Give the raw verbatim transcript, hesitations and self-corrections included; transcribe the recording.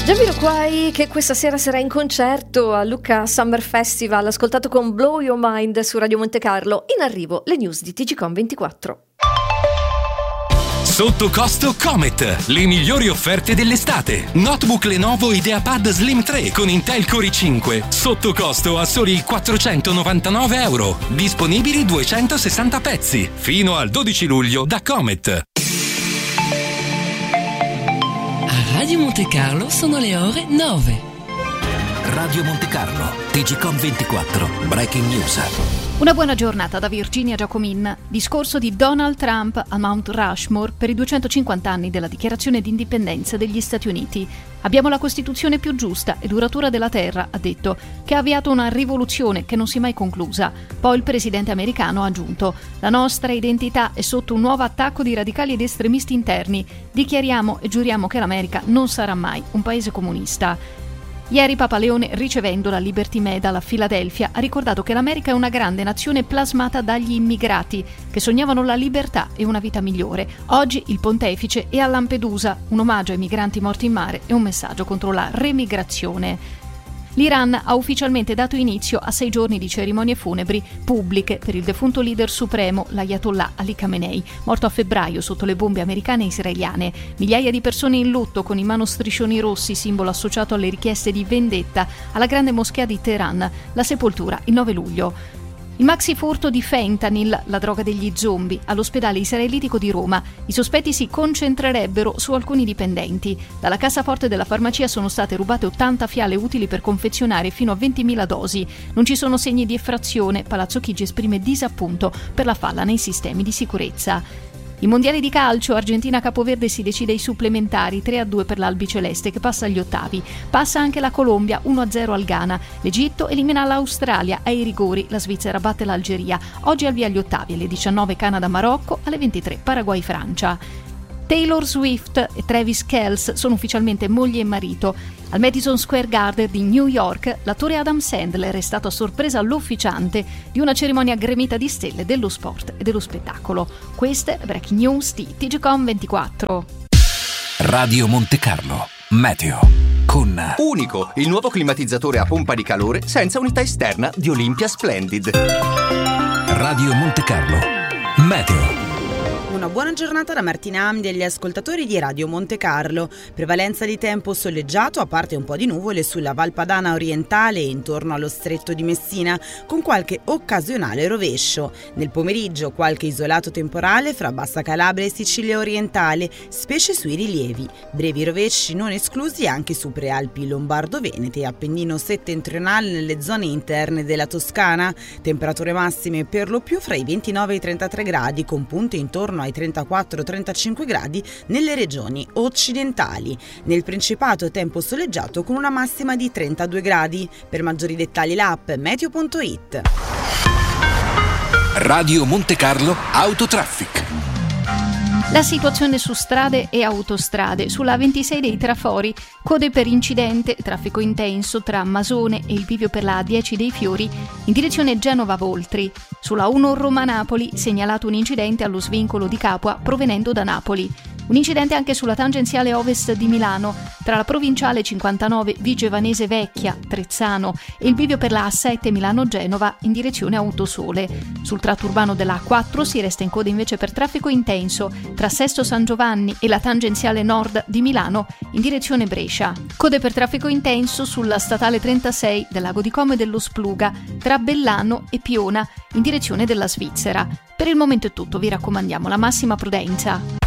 Jamiroquai, che questa sera sarà in concerto a Lucca Summer Festival, ascoltato con Blow Your Mind su Radio Monte Carlo. In arrivo le news di T G Com ventiquattro. Sotto costo Comet, le migliori offerte dell'estate. Notebook Lenovo IdeaPad Slim tre con Intel Core i cinque, sotto costo a soli quattrocentonovantanove euro. Disponibili duecentosessanta pezzi, fino al dodici luglio da Comet. A Radio Monte Carlo sono le ore nove. Radio Monte Carlo, T G Com ventiquattro, Breaking News. Una buona giornata da Virginia Giacomin. Discorso di Donald Trump a Mount Rushmore per i duecentocinquanta anni della dichiarazione di indipendenza degli Stati Uniti. Abbiamo la Costituzione più giusta e duratura della terra, ha detto, che ha avviato una rivoluzione che non si è mai conclusa. Poi il presidente americano ha aggiunto: la nostra identità è sotto un nuovo attacco di radicali ed estremisti interni. Dichiariamo e giuriamo che l'America non sarà mai un paese comunista. Ieri Papa Leone, ricevendo la Liberty Medal a Filadelfia, ha ricordato che l'America è una grande nazione plasmata dagli immigrati che sognavano la libertà e una vita migliore. Oggi il pontefice è a Lampedusa, un omaggio ai migranti morti in mare e un messaggio contro la remigrazione. L'Iran ha ufficialmente dato inizio a sei giorni di cerimonie funebri pubbliche per il defunto leader supremo, l'Ayatollah Ali Khamenei, morto a febbraio sotto le bombe americane e israeliane. Migliaia di persone in lutto con in mano striscioni rossi, simbolo associato alle richieste di vendetta, alla grande moschea di Teheran, la sepoltura il nove luglio. Il maxi furto di fentanyl, la droga degli zombie, all'ospedale israelitico di Roma. I sospetti si concentrerebbero su alcuni dipendenti. Dalla cassaforte della farmacia sono state rubate ottanta fiale utili per confezionare fino a ventimila dosi. Non ci sono segni di effrazione. Palazzo Chigi esprime disappunto per la falla nei sistemi di sicurezza. I mondiali di calcio, Argentina-Capoverde si decide ai supplementari, tre a due per l'albiceleste che passa agli ottavi. Passa anche la Colombia, uno a zero al Ghana. L'Egitto elimina l'Australia, ai rigori la Svizzera batte l'Algeria. Oggi al via agli ottavi, alle diciannove Canada-Marocco, alle ventitré Paraguay-Francia. Taylor Swift e Travis Kelce sono ufficialmente moglie e marito. Al Madison Square Garden di New York, l'attore Adam Sandler è stato a sorpresa l'officiante di una cerimonia gremita di stelle dello sport e dello spettacolo. Queste Breaking News di T G Com ventiquattro. Radio Monte Carlo, Meteo. Con Unico, il nuovo climatizzatore a pompa di calore senza unità esterna di Olympia Splendid. Radio Monte Carlo, Meteo. Una buona giornata da Martina Amdi e agli ascoltatori di Radio Monte Carlo. Prevalenza di tempo soleggiato, a parte un po' di nuvole sulla Valpadana orientale e intorno allo stretto di Messina, con qualche occasionale rovescio. Nel pomeriggio qualche isolato temporale fra Bassa Calabria e Sicilia orientale, specie sui rilievi. Brevi rovesci non esclusi anche su prealpi lombardo-venete e Appennino settentrionale nelle zone interne della Toscana. Temperature massime per lo più fra i ventinove e i trentatré gradi, con punte intorno ai trentaquattro trentacinque gradi nelle regioni occidentali. Nel Principato tempo soleggiato con una massima di trentadue gradi. Per maggiori dettagli l'app meteo punto it. Radio Monte Carlo Autotraffic. La situazione su strade e autostrade. Sulla ventisei dei Trafori, code per incidente, traffico intenso tra Masone e il bivio per la A dieci dei Fiori in direzione Genova-Voltri. Sulla uno Roma-Napoli, segnalato un incidente allo svincolo di Capua provenendo da Napoli. Un incidente anche sulla tangenziale ovest di Milano, tra la provinciale cinquantanove Vigevanese Vecchia, Trezzano e il bivio per la A sette Milano-Genova in direzione Autosole. Sul tratto urbano della A quattro si resta in coda invece per traffico intenso tra Sesto San Giovanni e la tangenziale nord di Milano in direzione Brescia. Code per traffico intenso sulla statale trentasei del Lago di Como e dello Spluga, tra Bellano e Piona in direzione della Svizzera. Per il momento è tutto, vi raccomandiamo la massima prudenza.